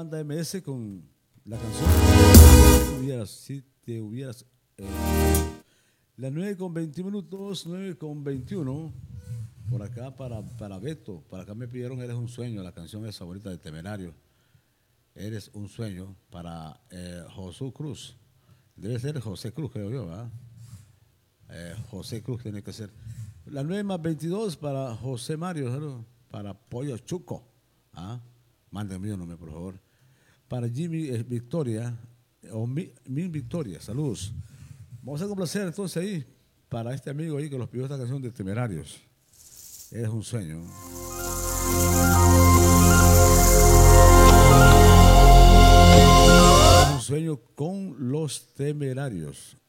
banda MS con la canción Si te hubieras las 9:21, 9:21. Por acá para Beto, por acá me pidieron Eres un sueño, la canción es favorita de Temerario. Eres un sueño para Josué Cruz. Debe ser José Cruz, creo yo, ¿verdad? José Cruz tiene que ser. La 9:22 para José Mario, ¿no? Para Pollo Chuco. ¿Ah? Mándenme un nombre, por favor. Para Jimmy Victoria, o Min Victoria, saludos. Vamos a complacer entonces ahí, para este amigo ahí que los pidió esta canción de Temerarios. Es un sueño. Un sueño con los Temerarios.